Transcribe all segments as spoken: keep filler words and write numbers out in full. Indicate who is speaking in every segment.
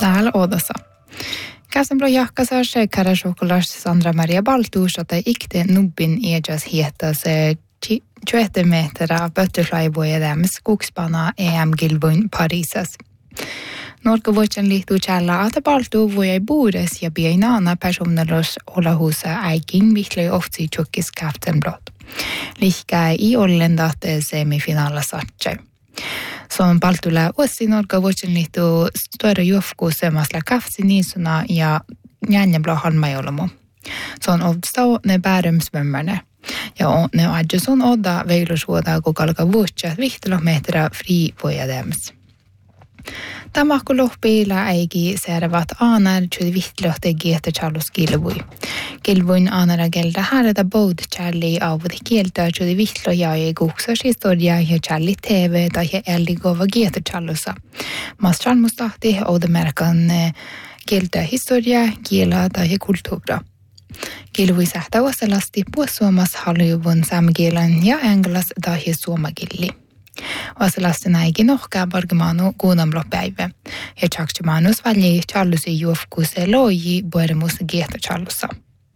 Speaker 1: täällä Oodassa. Käsenblå jahkasa se karashokolas Sandra Maria Baltus, että ikte nubbin ejas hietas tjuette meter butterflyboja däms skogspana E M-gilvun Parisas. Norka vuotsen liittuu källa, että Baltu voi bores ja bieinana personeros olla hos äikin, vihlöi oftsi tjukkis Käftenblått. Lihkä i ollendat semifinala satse. Som Baltulla ossi Norka vuotsen liittuu stora juofku semasla kafsi niisuna ja njänjäblå halmajolomu. Se on ovstau ne bärumsvömmärne. Ja ne adjus on odda veilusuoda kukalka vuotsia vihtalometra fri vojadems. Tämä kun lohpiilla eikin servat aanar tjudi vihtlohte gieta charlos kilvui. Kilvuin aanara gelda härda bod charli avudi kieltä tjudi vihtloja ja guksas historia ja charli T V tai elligova gieta charlosa. Mas charmus tahti oudemärkan kieltä historia, kiela tai kulttuura. Kilvui sähtä osalasti puosuomas haljuvun saamikielan ja englas tai suomakilli. Osalasti näikin ohkaa bargamanu kuunamlopäivä. Ja tjaksemanus välji charlusi juofkuse loji bueremus gieta charlusa.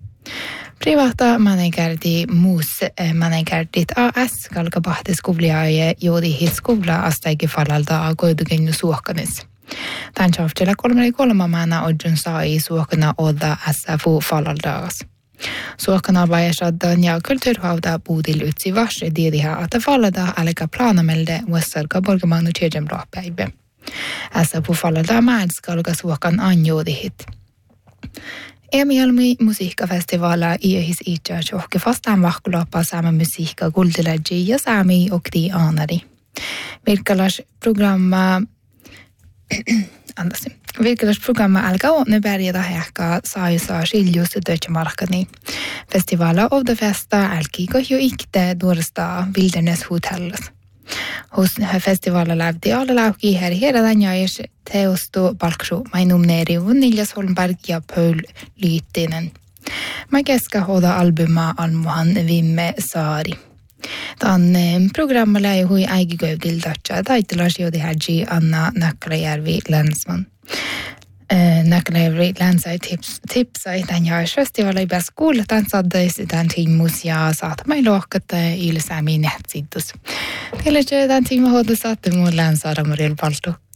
Speaker 1: Privata manegardi muus manegardit A S kalka bahtiskubliaaje joodi hitskubla astaigi falalda koidugennu suokanis. Tämän tjaftella kolmari kolmamana odjun sai suokana odda S F U falaldaas. Suokana vajashaddan ja kulturhauda puudil ytsi varse diediha, että fallada alka planamelde uessarka borgamanu tjejemlopäivä. S F U falalda määrskalka suokan anjoodihit. Emialmi musiikkafestivaala iehis itse johke fastaan vahkuloppa saama musiikka kultilaji ja saami okti aanari. Virkalas programma Andasin. Virkalas programma alkaa ne pärjätä ehkä saisa skiljus dödsmarkani. Festivaala of the festa alkiko jo ikte duorsta Wilderness Hotels. Hos festivaala lävdi alla lauki här hela den järs teosto balksu mainumneri Niljas Holmberg ja Paul Lytinen. Mä keska hoda albuma almuhan Vimme Saari. Tämän programmalla ei hui äigigöydil datsa taitelas jodi hädji Anna Näkkäläjärvi Länsman. Näkkäläjärvi Länsai tips tipsai tämän järs festivaala i bäst kuulla tämän saddais tämän tiimus ja saatamai lohkat ilsäämiin nähtsittus. Teille tämän tiimu hoidu saatte muun Länsaara Mariel Baltu.